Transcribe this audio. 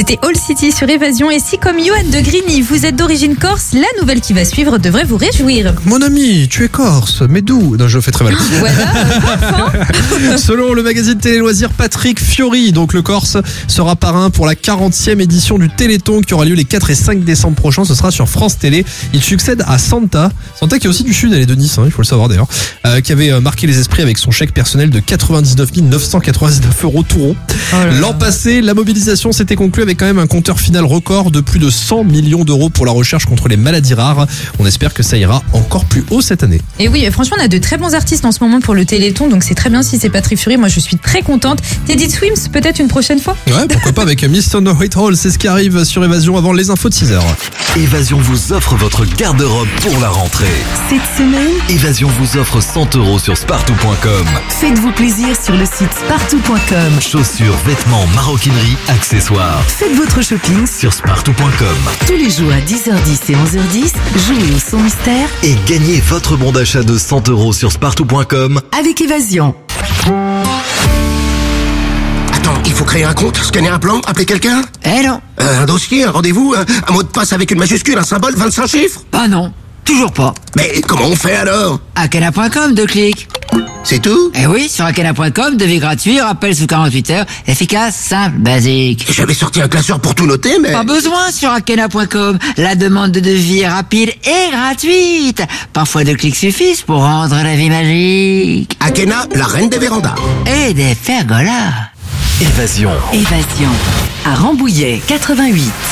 C'était All City sur Évasion. Et si, comme Johan de Grigny, vous êtes d'origine corse, la nouvelle qui va suivre devrait vous réjouir. Mon ami, tu es corse, mais d'où? Non, je le fais très mal. Voilà, Selon le magazine Télé Loisirs, Patrick Fiori, donc le Corse, sera parrain pour la 40e édition du Téléthon qui aura lieu les 4 et 5 décembre prochains. Ce sera sur France Télé. Il succède à Santa qui est aussi du sud, elle est de Nice, il faut le savoir d'ailleurs, qui avait marqué les esprits avec son chèque personnel de 99 999 € tout rond. L'an passé, la mobilisation s'était conclue avec quand même un compteur final record de plus de 100 millions d'euros pour la recherche contre les maladies rares. On espère que ça ira encore plus haut cette année. Et oui, franchement, on a de très bons artistes en ce moment pour le Téléthon, donc c'est très bien si c'est Patrick Fiori. Moi, je suis très contente. Teddy Swims, peut-être une prochaine fois. Ouais, pourquoi pas avec Miss Thunder Whitehall, c'est ce qui arrive sur Évasion avant les infos de 6h. Évasion vous offre votre garde-robe pour la rentrée. Cette semaine, Évasion vous offre 100 € sur spartou.com. faites-vous plaisir sur le site spartou.com. Chaussures, vêtements, maroquinerie, accessoires. Faites votre shopping Sur spartou.com. tous les jours à 10h10 et 11h10. Jouez au son mystère Et gagnez votre bon d'achat de 100 € sur spartou.com. avec Évasion. Attends, il faut créer un compte, scanner un plan, appeler quelqu'un? Eh non. Un dossier, un rendez-vous, un mot de passe avec une majuscule, un symbole, 25 chiffres? Ah non. Toujours pas. Mais comment on fait alors? Akena.com, 2 clics. C'est tout? Eh oui, sur Akena.com, devis gratuit, rappel sous 48 heures, efficace, simple, basique. J'avais sorti un classeur pour tout noter, mais... Pas besoin sur Akena.com. La demande de devis est rapide et gratuite. Parfois 2 clics suffisent pour rendre la vie magique. Akena, la reine des vérandas. Et des pergolas. Évasion. Évasion. À Rambouillet, 88.